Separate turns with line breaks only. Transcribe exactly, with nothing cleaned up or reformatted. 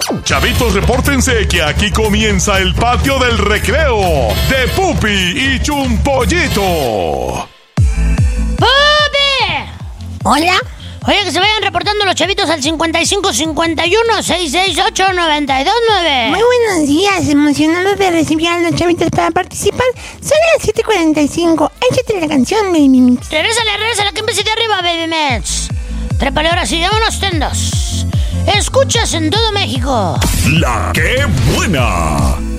Chavitos, repórtense que aquí comienza el patio del recreo de Pupi y Chumpollito.
¡Pupi!
Hola.
Oye, que se vayan reportando los chavitos al cincuenta y cinco cincuenta y uno sesenta y seis ocho noventa y dos nueve.
Muy buenos días, emocionados de recibir a los chavitos para participar. Son las siete cuarenta y cinco. Échate la canción, Baby Mix.
Regrésale, regrésale, que empecé de arriba, Baby Mix. Trépale ahora sí, vámonos tendos. Escuchas en todo México.
La que buena.